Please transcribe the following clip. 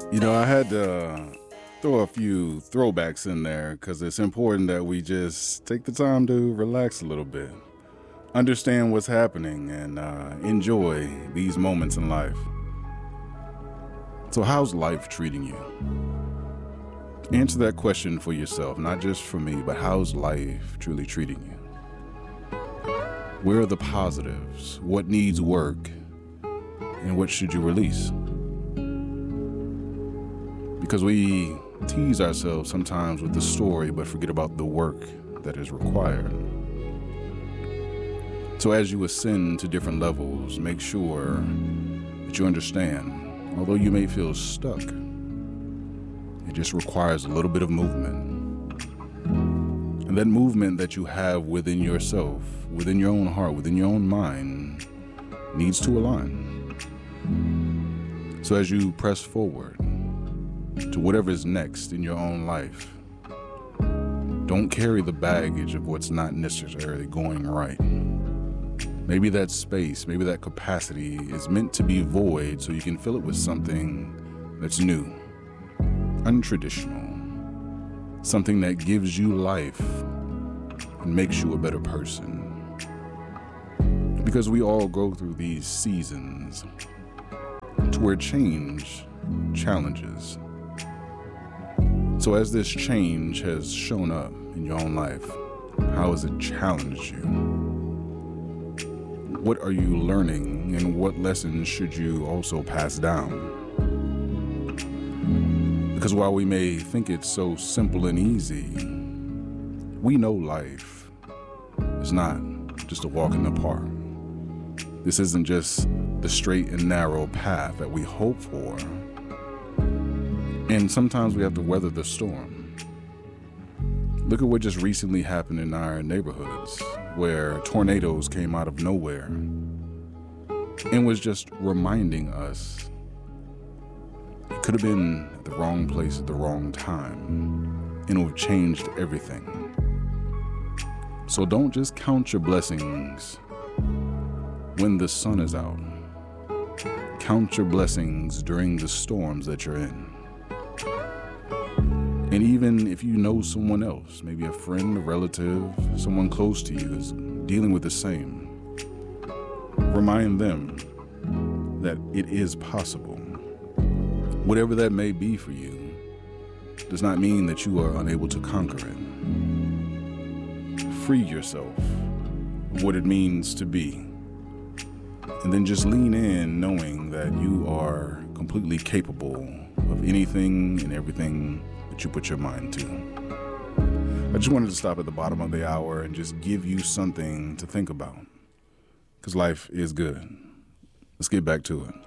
I had to throw a few throwbacks in there because it's important that we just take the time to relax a little bit, understand what's happening, and enjoy these moments in life. So, how's life treating you? Answer that question for yourself, not just for me, but how's life truly treating you? Where are the positives? What needs work? And what should you release? Because we tease ourselves sometimes with the story, but forget about the work that is required. So as you ascend to different levels, make sure that you understand, although you may feel stuck, it just requires a little bit of movement. And that movement that you have within yourself, within your own heart, within your own mind, needs to align. So as you press forward to whatever is next in your own life, don't carry the baggage of what's not necessarily going right. Maybe that space, maybe that capacity is meant to be void so you can fill it with something that's new, untraditional, something that gives you life and makes you a better person. Because we all go through these seasons to where change challenges. So as this change has shown up in your own life, how has it challenged you? What are you learning, and what lessons should you also pass down? Because while we may think it's so simple and easy, we know life is not just a walk in the park. This isn't just the straight and narrow path that we hope for. And sometimes we have to weather the storm. Look at what just recently happened in our neighborhoods, where tornadoes came out of nowhere and was just reminding us it could have been at the wrong place at the wrong time, and it would have changed everything. So don't just count your blessings when the sun is out. Count your blessings during the storms that you're in. And even if you know someone else, maybe a friend, a relative, someone close to you is dealing with the same, remind them that it is possible. Whatever that may be for you does not mean that you are unable to conquer it. Free yourself of what it means to be. And then just lean in knowing that you are completely capable of anything and everything that you put your mind to. I just wanted to stop at the bottom of the hour and just give you something to think about, because life is good. Let's get back to it.